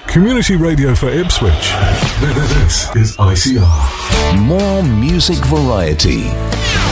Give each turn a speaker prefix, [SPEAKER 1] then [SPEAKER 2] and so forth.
[SPEAKER 1] Community radio for Ipswich. This is ICR.
[SPEAKER 2] More music variety.